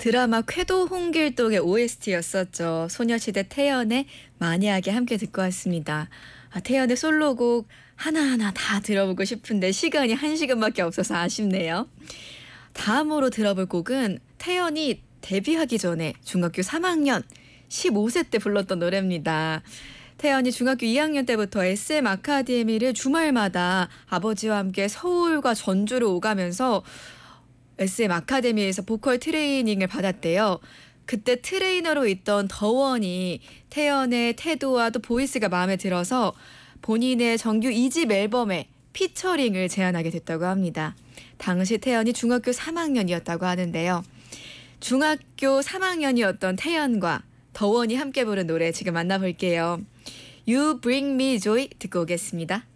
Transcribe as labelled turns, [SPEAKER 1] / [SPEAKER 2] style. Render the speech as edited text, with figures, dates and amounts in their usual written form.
[SPEAKER 1] 드라마 쾌도 홍길동의 OST였었죠. 소녀시대 태연의 만약에 함께 듣고 왔습니다. 태연의 솔로곡 하나하나 다 들어보고 싶은데 시간이 1시간밖에 없어서 아쉽네요. 다음으로 들어볼 곡은 태연이 데뷔하기 전에 중학교 3학년 15세 때 불렀던 노래입니다. 태연이 중학교 2학년 때부터 SM 아카데미를 주말마다 아버지와 함께 서울과 전주를 오가면서 SM 아카데미에서 보컬 트레이닝을 받았대요. 그때 트레이너로 있던 더원이 태연의 태도와 또 보이스가 마음에 들어서 본인의 정규 2집 앨범에 피처링을 제안하게 됐다고 합니다. 당시 태연이 중학교 3학년이었다고 하는데요. 중학교 3학년이었던 태연과 더원이 함께 부른 노래 지금 만나볼게요. You Bring Me Joy 듣고 오겠습니다.